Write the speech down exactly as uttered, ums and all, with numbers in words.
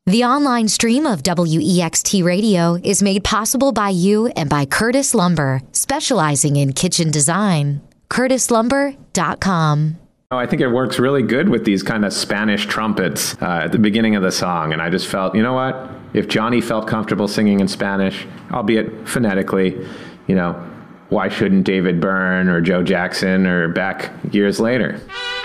The online stream of W E X T Radio is made possible by you and by Curtis Lumber, specializing in kitchen design. curtis lumber dot com. Oh, I think it works really good with these kind of Spanish trumpets uh, at the beginning of the song. And I just felt, you know what? If Johnny felt comfortable singing in Spanish, albeit phonetically, you know, why shouldn't David Byrne or Joe Jackson or Beck years later?